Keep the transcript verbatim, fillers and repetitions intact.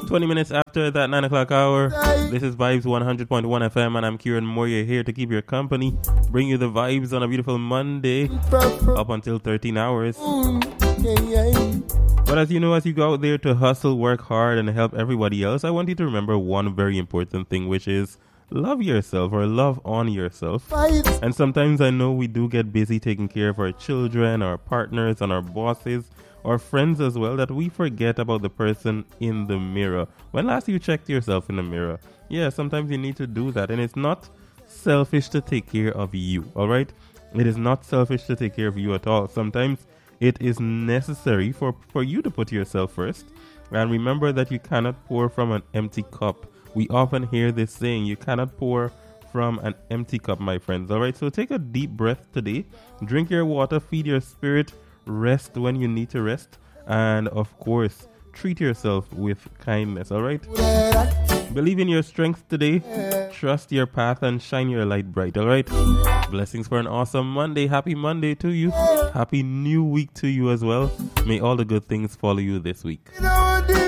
twenty minutes after that nine o'clock hour. This is Vibes one hundred point one F M, and I'm Kieran Moria here to keep your company, bring you the vibes on a beautiful Monday, up until thirteen hours. But as you know, as you go out there to hustle, work hard, and help everybody else, I want you to remember one very important thing, which is love yourself, or love on yourself. And sometimes I know we do get busy taking care of our children, our partners, and our bosses, or friends as well, that we forget about the person in the mirror. When last you checked yourself in the mirror? Yeah, sometimes you need to do that. And it's not selfish to take care of you, all right? It is not selfish to take care of you at all. Sometimes it is necessary for, for you to put yourself first. And remember that you cannot pour from an empty cup. We often hear this saying, you cannot pour from an empty cup, my friends, all right? So take a deep breath today. Drink your water, feed your spirit, rest when you need to rest, and of course treat yourself with kindness, all right? Believe in your strength today, trust your path, and shine your light bright, all right? Blessings for an awesome Monday. Happy Monday to you. Happy new week to you as well. May all the good things follow you this week.